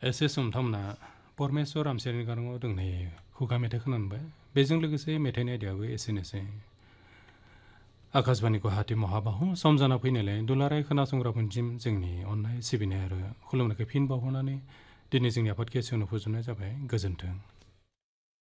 एसे सम थामना परमेश्वर रामचेरनि गाराङाव दोंनै खुगा मेथाइ खोनाबाय बेजों लोगोसे मेथाइनि आयदायाबो एसेनोसै आकाशबाणीखौ हाथि महाबाहु सम जाना फैनायलाय दुलाराय खोनासंग्राफोरसिम जोंनि अननाय सिबिनाय आरो खुलुमनायखौ फिन बावहरनानै दिनै जोंनि आफाद केसिअनो फोजोबनाय जाबाय। गोजोन्थों।